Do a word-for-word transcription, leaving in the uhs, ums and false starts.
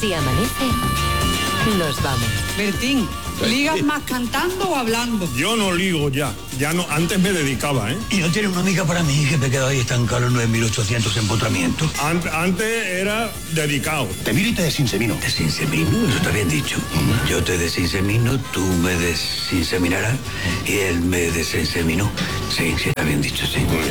Si amanece, nos vamos. Bertín, ¿ligas más cantando o hablando? Yo no ligo ya. Ya no, antes me dedicaba, ¿eh? ¿Y no tiene una amiga para mí que me he quedado ahí estancado en nueve mil ochocientos empotramientos? Ant, antes era dedicado. Te miro y te desinsemino. ¿Desinsemino? Eso está bien dicho. Yo te desinsemino, tú me desinseminarás y él me desinseminó. Sí, sí, está bien dicho, sí.